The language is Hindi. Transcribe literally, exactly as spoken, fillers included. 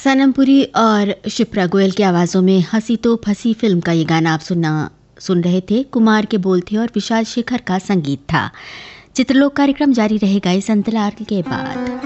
सनम पुरी और शिप्रा गोयल की आवाज़ों में हंसी तो फंसी फिल्म का ये गाना आप सुनना सुन रहे थे। कुमार के बोल थे और विशाल शेखर का संगीत था। चित्रलोक कार्यक्रम जारी रहेगा इस अंतराल के बाद।